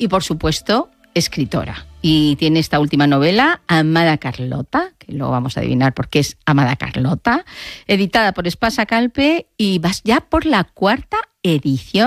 y, por supuesto, escritora. Y tiene esta última novela, Amada Carlota, que lo vamos a adivinar porque es Amada Carlota, editada por Espasa Calpe, y vas ya por la 4ª edición.